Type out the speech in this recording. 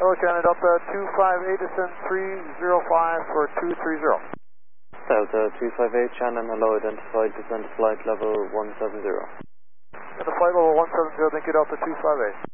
hello, China Delta 258, descend 305 for 230. Delta 258, Shannon, hello, identified, descend flight level 170. And the flight level 170, thank you, Delta 258.